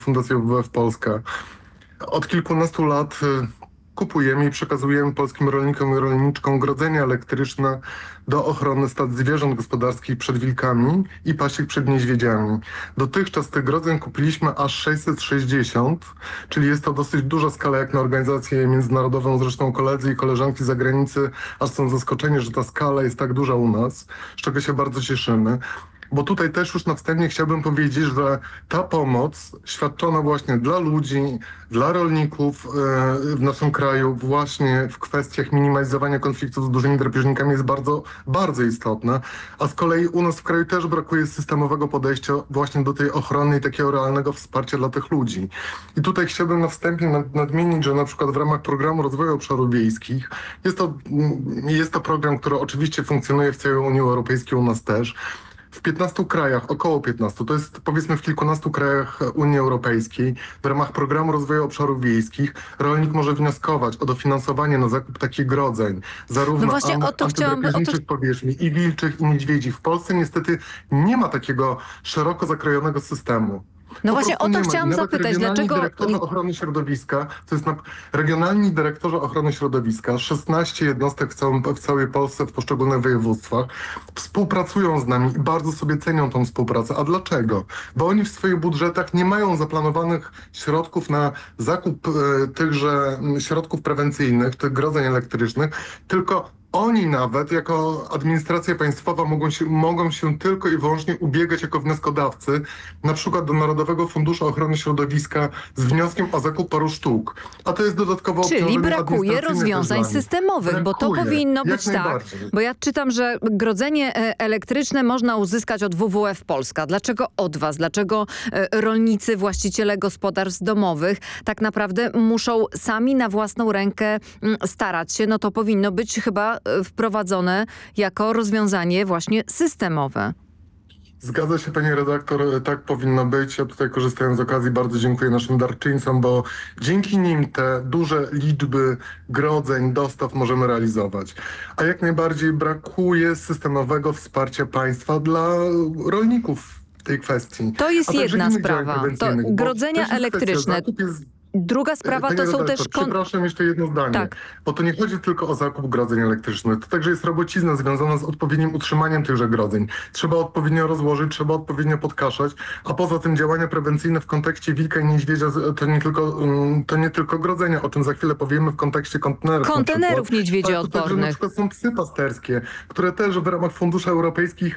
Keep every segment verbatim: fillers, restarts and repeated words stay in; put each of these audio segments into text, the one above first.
Fundacja W W F Polska. Od kilkunastu lat y, kupujemy i przekazujemy polskim rolnikom i rolniczkom grodzenia elektryczne do ochrony stad zwierząt gospodarskich przed wilkami i pasiek przed niedźwiedziami. Dotychczas tych grodzeń kupiliśmy aż sześćset sześćdziesiąt, czyli jest to dosyć duża skala jak na organizację międzynarodową. Zresztą koledzy i koleżanki z zagranicy aż są zaskoczeni, że ta skala jest tak duża u nas, z czego się bardzo cieszymy. Bo tutaj też już na wstępie chciałbym powiedzieć, że ta pomoc świadczona właśnie dla ludzi, dla rolników e, w naszym kraju właśnie w kwestiach minimalizowania konfliktów z dużymi drapieżnikami jest bardzo, bardzo istotna. A z kolei u nas w kraju też brakuje systemowego podejścia właśnie do tej ochrony i takiego realnego wsparcia dla tych ludzi. I tutaj chciałbym na wstępie nad, nadmienić, że na przykład w ramach Programu Rozwoju Obszarów Wiejskich jest to, jest to program, który oczywiście funkcjonuje w całej Unii Europejskiej, u nas też. W piętnastu krajach, około piętnastu, to jest powiedzmy w kilkunastu krajach Unii Europejskiej, w ramach Programu Rozwoju Obszarów Wiejskich rolnik może wnioskować o dofinansowanie na zakup takich grodzeń, zarówno No właśnie an- o to chciałam- antydrapieżniczych o to- powierzchni i wilczych i niedźwiedzi. W Polsce niestety nie ma takiego szeroko zakrojonego systemu. No Po właśnie prostu o to nie ma. I chciałam nawet zapytać, regionalni dlaczego... dyrektorzy ochrony środowiska, to jest na, regionalni dyrektorzy ochrony środowiska, szesnaście jednostek w, całym, w całej Polsce, w poszczególnych województwach, współpracują z nami i bardzo sobie cenią tą współpracę. A dlaczego? Bo oni w swoich budżetach nie mają zaplanowanych środków na zakup e, tychże m, środków prewencyjnych, tych grodzeń elektrycznych, tylko oni nawet jako administracja państwowa mogą się, mogą się tylko i wyłącznie ubiegać jako wnioskodawcy, na przykład do Narodowego Funduszu Ochrony Środowiska z wnioskiem o zakup paru sztuk. A to jest dodatkowo Czyli obciążenie brakuje administracyjne rozwiązań też dla nich. systemowych, bo to Brakuje, powinno jak być tak. najbardziej. Bo ja czytam, że grodzenie e, elektryczne można uzyskać od W W F Polska. Dlaczego od was? Dlaczego e, rolnicy, właściciele gospodarstw domowych tak naprawdę muszą sami na własną rękę m, starać się? No to powinno być chyba e, wprowadzone jako rozwiązanie właśnie systemowe. Zgadza się pani redaktor, tak powinno być. Ja tutaj korzystając z okazji bardzo dziękuję naszym darczyńcom, bo dzięki nim te duże liczby grodzeń, dostaw możemy realizować. A jak najbardziej brakuje systemowego wsparcia państwa dla rolników w tej kwestii. To jest A także jedna innych działań sprawa. To prewencyjnych, bo grodzenia też jest kwestia, elektryczne. zakup jest Druga sprawa Pani to są redaktor, też... Kon... Przepraszam, jeszcze jedno zdanie. Tak. Bo to nie chodzi tylko o zakup grodzeń elektrycznych. To także jest robocizna związana z odpowiednim utrzymaniem tychże grodzeń. Trzeba odpowiednio rozłożyć, trzeba odpowiednio podkaszać, a poza tym działania prewencyjne w kontekście wilka i niedźwiedzia to nie tylko, mm, to nie tylko grodzenia, o czym za chwilę powiemy w kontekście kontenerów. na Kontenerów przykład. niedźwiedzioodpornych. Tak, to także na przykład są psy pasterskie, które też w ramach funduszy europejskich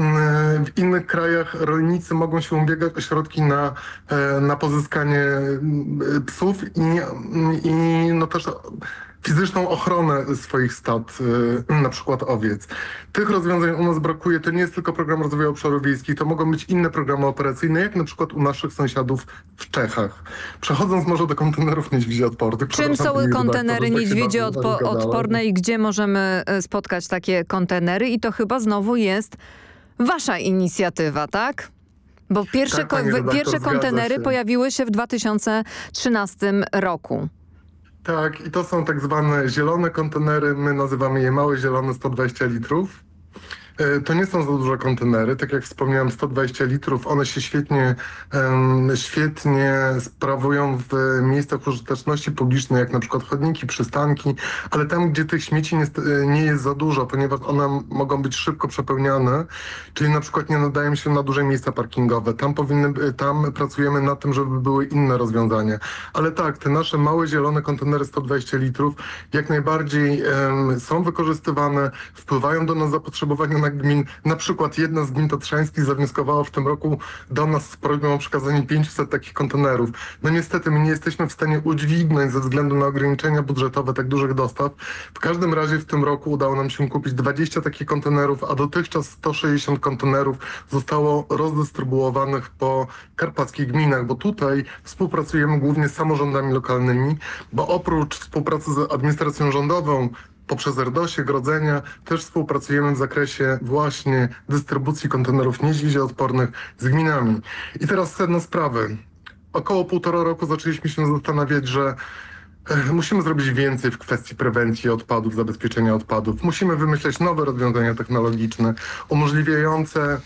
mm, w innych krajach rolnicy mogą się ubiegać o środki na, e, na pozyskanie mm, psów i i no też fizyczną ochronę swoich stad, y, na przykład owiec. Tych rozwiązań u nas brakuje. To nie jest tylko Program Rozwoju Obszarów Wiejskich, to mogą być inne programy operacyjne, jak na przykład u naszych sąsiadów w Czechach. Przechodząc może do kontenerów niedźwiedzioodpornych. Czym są pani kontenery redaktor, że tak się niedźwiedzie bardzo odpo- rozgadałem. odporne i gdzie możemy e, spotkać takie kontenery? I to chyba znowu jest wasza inicjatywa, tak? Bo pierwsze, Tak, pani ko- redaktor, pierwsze zgadza kontenery się. pojawiły się w dwa tysiące trzynastym roku. Tak, i to są tak zwane zielone kontenery. My nazywamy je małe zielone sto dwadzieścia litrów. E, To nie są za duże kontenery, tak jak wspomniałem, sto dwadzieścia litrów, one się świetnie, em, świetnie sprawują w miejscach użyteczności publicznej, jak na przykład chodniki, przystanki, ale tam, gdzie tych śmieci nie, nie jest za dużo, ponieważ one mogą być szybko przepełniane, czyli na przykład nie nadają się na duże miejsca parkingowe. Tam powinny, tam pracujemy nad tym, żeby były inne rozwiązania. Ale tak, te nasze małe zielone kontenery sto dwadzieścia litrów jak najbardziej em, są wykorzystywane, wpływają do nas zapotrzebowanie na gmin. Na przykład jedna z gmin tatrzańskich zawnioskowała w tym roku do nas z prośbą o przekazanie pięciuset takich kontenerów. No niestety my nie jesteśmy w stanie udźwignąć ze względu na ograniczenia budżetowe tak dużych dostaw. W każdym razie w tym roku udało nam się kupić dwadzieścia takich kontenerów, a dotychczas sto sześćdziesiąt kontenerów zostało rozdystrybuowanych po karpackich gminach, bo tutaj współpracujemy głównie z samorządami lokalnymi, bo oprócz współpracy z administracją rządową, poprzez RDOŚ, grodzenia, też współpracujemy w zakresie właśnie dystrybucji kontenerów niedźwiedzieodpornych z gminami. I teraz sedno sprawy. Około półtora roku zaczęliśmy się zastanawiać, że e, musimy zrobić więcej w kwestii prewencji odpadów, zabezpieczenia odpadów. Musimy wymyśleć nowe rozwiązania technologiczne umożliwiające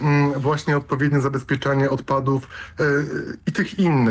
mm, właśnie odpowiednie zabezpieczanie odpadów y, i tych innych.